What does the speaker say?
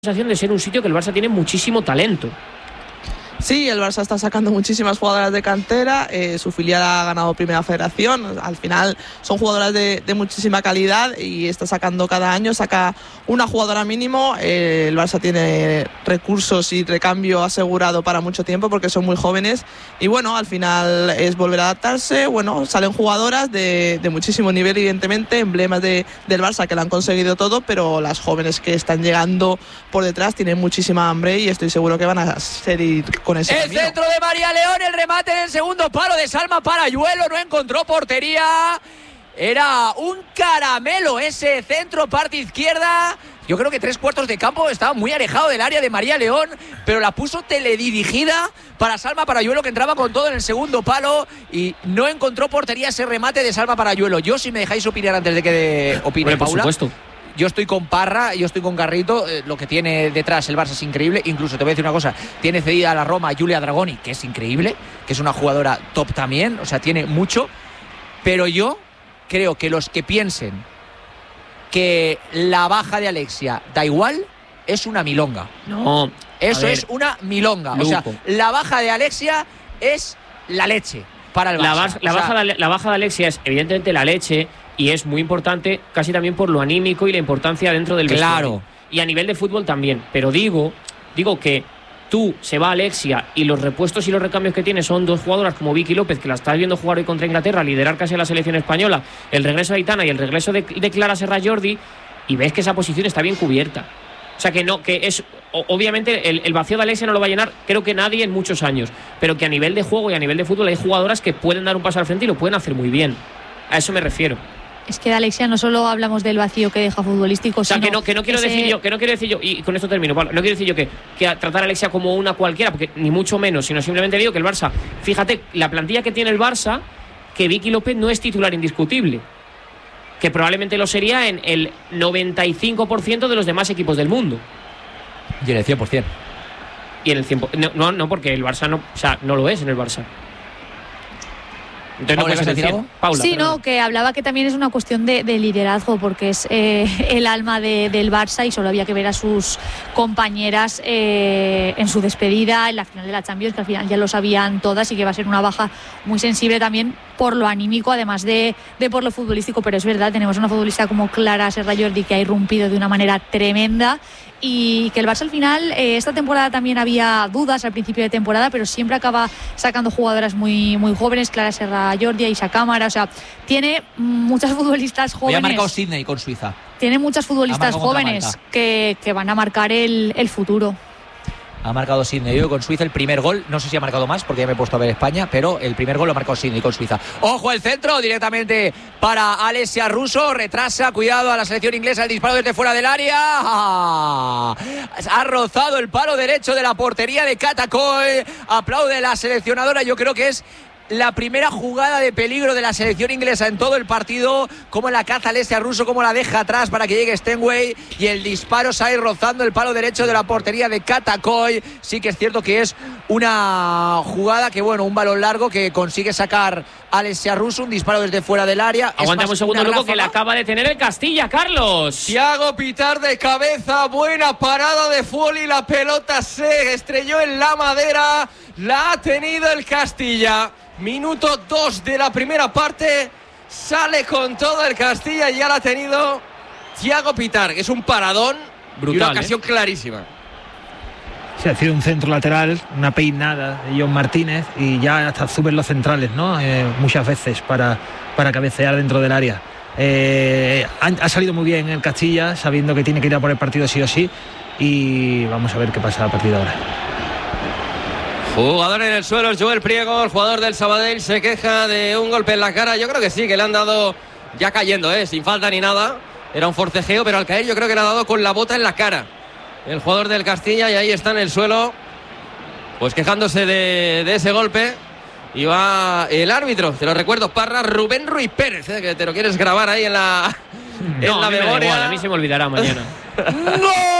sensación de ser un sitio que el Barça tiene muchísimo talento. Sí, el Barça está sacando muchísimas jugadoras de cantera, su filial ha ganado Primera Federación, al final son jugadoras de muchísima calidad y está sacando cada año, saca una jugadora mínimo. El Barça tiene recursos y recambio asegurado para mucho tiempo porque son muy jóvenes y bueno, al final es volver a adaptarse. Bueno, salen jugadoras de muchísimo nivel, evidentemente, emblemas del Barça que lo han conseguido todo, pero las jóvenes que están llegando por detrás tienen muchísima hambre y estoy seguro que van a seguir con ese el camino. Centro de María León, el remate en el segundo palo de Salma Parayuelo, no encontró portería. Era un caramelo ese centro, parte izquierda. Yo creo que 3/4 de campo estaba muy alejado del área de María León, pero la puso teledirigida para Salma Parayuelo, que entraba con todo en el segundo palo y no encontró portería ese remate de Salma Parayuelo. Yo, si me dejáis opinar antes de que opine Paula, por supuesto. Yo estoy con Parra, yo estoy con Garrito. Lo que tiene detrás el Barça es increíble. Incluso te voy a decir una cosa, tiene cedida a la Roma Giulia Dragoni, que es increíble, que es una jugadora top también, o sea, tiene mucho. Pero yo creo que los que piensen que la baja de Alexia da igual, es una milonga. No, eso es una milonga. Luco. O sea, la baja de Alexia es la leche para el Barça. La baja de Alexia es evidentemente la leche y es muy importante casi también por lo anímico y la importancia dentro del vestuario. Y a nivel de fútbol también. Pero digo que se va Alexia y los repuestos y los recambios que tiene son dos jugadoras como Vicky López, que la estás viendo jugar hoy contra Inglaterra, liderar casi a la selección española, el regreso de Aitana y el regreso de Clara Serra Jordi, y ves que esa posición está bien cubierta. O sea que no, que es obviamente el vacío de Alexia no lo va a llenar creo que nadie en muchos años, pero que a nivel de juego y a nivel de fútbol hay jugadoras que pueden dar un paso al frente y lo pueden hacer muy bien. A eso me refiero. Es que de Alexia no solo hablamos del vacío que deja futbolístico, o sea, sino que no quiero decir yo, y con esto termino, Pablo, no quiero decir yo que tratar a Alexia como una cualquiera, porque ni mucho menos, sino simplemente digo que el Barça, fíjate, la plantilla que tiene el Barça, que Vicky López no es titular indiscutible, que probablemente lo sería en el 95% de los demás equipos del mundo. Y en el 100%. Y en el 100%. No, porque el Barça no lo es en el Barça. Entonces, ¿Paula, ibas a decir algo? Paula, sí, no, que hablaba que también es una cuestión de liderazgo, porque es el alma del Barça y solo había que ver a sus compañeras en su despedida, en la final de la Champions, que al final ya lo sabían todas y que va a ser una baja muy sensible también por lo anímico, además de por lo futbolístico. Pero es verdad, tenemos una futbolista como Clara Serra Jordi que ha irrumpido de una manera tremenda y que el Barça al final, esta temporada también había dudas al principio de temporada, pero siempre acaba sacando jugadoras muy, muy jóvenes, Clara Serra Jordi, Isa Cámara, o sea, tiene muchas futbolistas jóvenes. Hoy ha marcado Sydney con Suiza. Tiene muchas futbolistas jóvenes que van a marcar el futuro. Ha marcado Sydney hoy con Suiza el primer gol. No sé si ha marcado más porque ya me he puesto a ver España, pero el primer gol lo ha marcado Sydney con Suiza. Ojo, el centro directamente para Alessia Russo. Retrasa, cuidado a la selección inglesa. El disparo desde fuera del área. Ha rozado el palo derecho de la portería de Catacoy. Aplaude la seleccionadora. Yo creo que es la primera jugada de peligro de la selección inglesa en todo el partido, como la caza Alessia Russo, como la deja atrás para que llegue Stenway, y el disparo sale rozando el palo derecho de la portería de Catacoy. Sí que es cierto que es una jugada que, bueno, un balón largo que consigue sacar Alessia Russo, un disparo desde fuera del área. Aguantamos un segundo, Luco, que la acaba de tener el Castilla, Carlos. Thiago Pitar de cabeza, buena parada de Foley, la pelota se estrelló en la madera, la ha tenido el Castilla. Minuto 2 de la primera parte, sale con todo el Castilla y ya la ha tenido Thiago Pitar, que es un paradón brutal, y una ocasión clarísima. Sí, ha sido un centro lateral, una peinada de John Martínez y ya hasta suben los centrales, ¿no? Muchas veces para cabecear dentro del área. Ha salido muy bien el Castilla, sabiendo que tiene que ir a por el partido sí o sí, y vamos a ver qué pasa a partir de ahora. Jugador en el suelo, Joel Priego, el jugador del Sabadell, se queja de un golpe en la cara. Yo creo que sí, que le han dado ya cayendo, sin falta ni nada. Era un forcejeo, pero al caer yo creo que le ha dado con la bota en la cara el jugador del Castilla, y ahí está en el suelo, pues quejándose de ese golpe. Y va el árbitro, te lo recuerdo, Parra, Rubén Ruiz Pérez, que te lo quieres grabar ahí en la memoria. A mí se me olvidará mañana. ¡No!